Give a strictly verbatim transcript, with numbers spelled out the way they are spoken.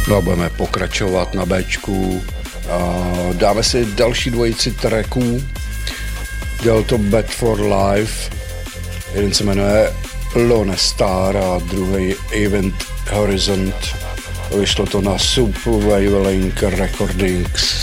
No a budeme pokračovat na Bčku. A dáme si další dvojici tracků. Dělal to Bad for Life. Jeden se jmenuje Lone Star a druhý Event Horizont. Vyšlo to na Subwavelink Recordings.